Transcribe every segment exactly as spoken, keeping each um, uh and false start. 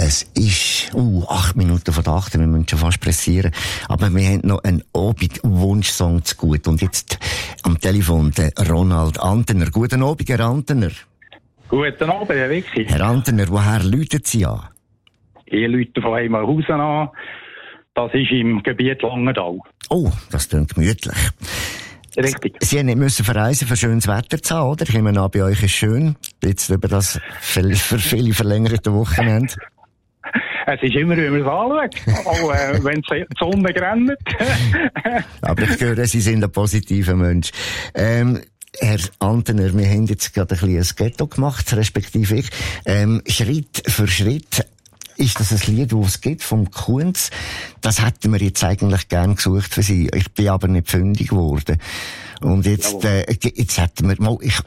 Es ist uh, acht Minuten vor der acht, wir müssen schon fast pressieren. Aber wir haben noch einen Abend-Wunschsong zu gut. Und jetzt am Telefon der Ronald Antener. Guten Abend, Herr Antener. Guten Abend, Herr Wicki. Herr Antener, woher läuten Sie an? Ich läute von Heimerhausen an. Das ist im Gebiet Langenthal. Oh, das klingt gemütlich. Richtig. Sie haben nicht müssen verreisen, für schönes Wetter zu haben, oder? Ich nehme an, bei euch ist schön. Jetzt über das für viele verlängerte Wochenende. Es ist immer, wie man es anschaut. Auch äh, wenn die Sonne brennt. Aber ich höre, Sie sind ein positiver Mensch. Ähm, Herr Antener, wir haben jetzt gerade ein bisschen ein Ghetto gemacht, respektive ich. Ähm, Schritt für Schritt ist das ein Lied, das es gibt, vom Kunz. Das hätten wir jetzt eigentlich gern gesucht für Sie. Ich bin aber nicht fündig geworden. Und jetzt, äh, jetzt hätten wir mal, ich,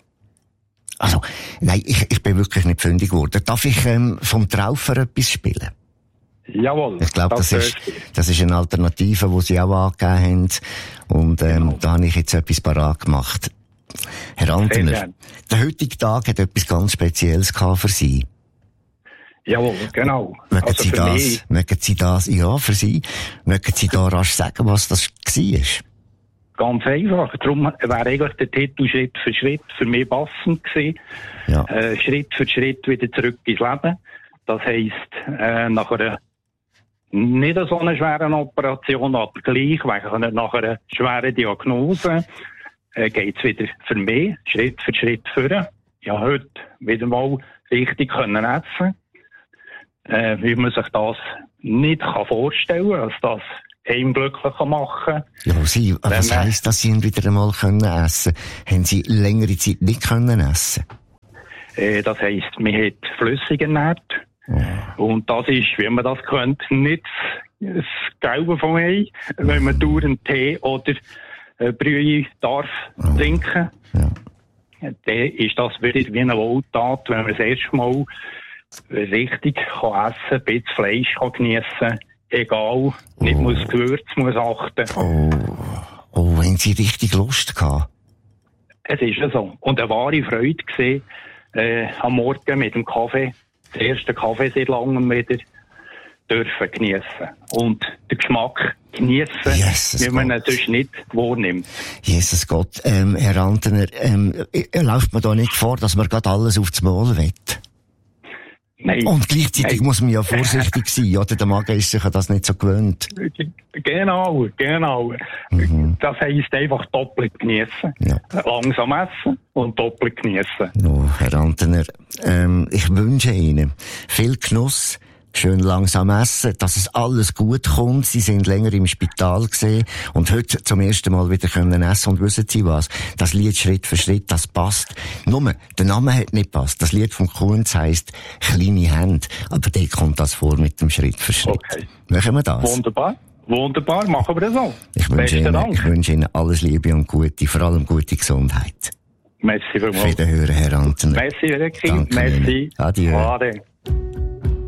also, nein, ich, ich bin wirklich nicht fündig geworden. Darf ich, ähm, vom Traufer etwas spielen? Jawohl. Ich glaube, das, das ist, das ist eine Alternative, die Sie auch angegeben haben. Und, ähm, genau. Da habe ich jetzt etwas parat gemacht. Herr Antener, der heutige Tag hat etwas ganz Spezielles gehabt für Sie. Jawohl, genau. Mögen also Sie das, mögen Sie das, ja, für Sie, mögen Sie da rasch sagen, was das war? Ganz einfach. Darum wäre eigentlich der Titel Schritt für Schritt für mich passend gewesen. Ja. Äh, Schritt für Schritt wieder zurück ins Leben. Das heisst, äh, nach einer nicht so einer schweren Operation, aber gleich, wegen nach einer schweren Diagnose, äh, geht es wieder für mich Schritt für Schritt führen. Ich habe heute wieder mal richtig können essen. Äh, wie man sich das nicht kann vorstellen kann, dass das einem glücklich machen kann. Ja, Sie, was äh, heisst, dass Sie ihn wieder einmal können essen? Haben Sie längere Zeit nicht können essen? Äh, das heisst, man hat flüssig ernährt. Oh. Und das ist, wie man das kennt, nicht das Gelbe vom Ei, oh. Wenn man dauernd Tee oder äh, Brühe darf oh. trinken. Ja. Dann ist das wieder wie eine Wohltat, wenn man das erste Mal richtig kann essen, ein bisschen Fleisch kann geniessen, egal, nicht oh. muss Gewürz muss achten. Oh. Oh, haben Sie richtig Lust gehabt? Es ist ja so. Und eine wahre Freude gesehen, äh, am Morgen mit dem Kaffee, den ersten Kaffee seit langem wieder dürfen geniessen. Und den Geschmack geniessen, wie man ihn sonst nicht wahrnimmt. Jesus Gott, ähm, Herr Antener, ähm, läuft man da nicht vor, dass man gerade alles aufs Maul will? Nein. Und gleichzeitig Nein. muss man ja vorsichtig sein, oder? Der Magen ist sich das nicht so gewöhnt. Genau, genau. Mhm. Das heisst einfach doppelt geniessen. Ja. Langsam essen und doppelt geniessen. Oh, Herr Antener, ähm, ich wünsche Ihnen viel Genuss, schön langsam essen, dass es alles gut kommt. Sie sind länger im Spital gesehen und heute zum ersten Mal wieder können essen. Und wissen Sie was? Das Lied Schritt für Schritt, das passt. Nur, der Name hat nicht passt. Das Lied vom Kunz heisst «Kleine Hände». Aber der kommt das vor mit dem Schritt für Schritt. Okay. Machen wir das? Wunderbar. Wunderbar, machen wir das so. Ich wünsche Ihnen, ich wünsche Ihnen alles Liebe und Gute, vor allem gute Gesundheit. Merci vielmals. Wiederhören, Herr Antener. Merci, Herr Kind. Merci. Adieu. Ade.